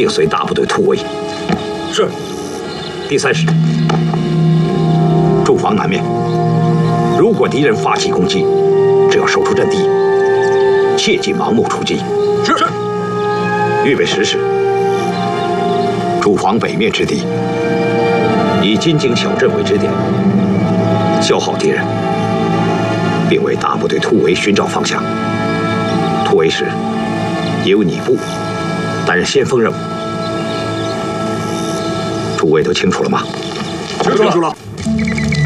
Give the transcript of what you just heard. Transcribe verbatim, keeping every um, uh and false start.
定随大部队突围。 是。 第三时，驻防南面，如果敌人发起攻击，只要守住阵地，切忌盲目出击。 是。是。 预备十时，驻防北面之敌，以金井小镇为支点，消耗敌人，并为大部队突围寻找方向。突围时，由你部担任先锋任务。诸位都清楚了吗？ 清楚了。